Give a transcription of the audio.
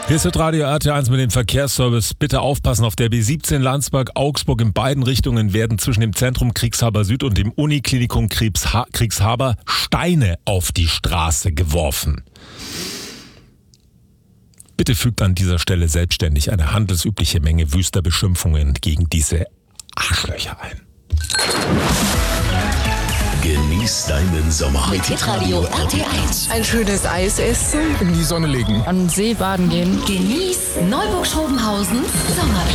Hier ist Radio RT1 mit dem Verkehrsservice. Bitte aufpassen, auf der B17 Landsberg-Augsburg in beiden Richtungen werden zwischen dem Zentrum Kriegshaber Süd und dem Uniklinikum Kriegshaber Steine auf die Straße geworfen. Bitte fügt an dieser Stelle selbstständig eine handelsübliche Menge wüster Beschimpfungen gegen diese Arschlöcher ein. Genieß deinen Sommer. Mit Hitradio RT1. Ein schönes Eis essen, in die Sonne legen, an den See baden gehen. Genieß Neuburg-Schrobenhausen Sommerplan.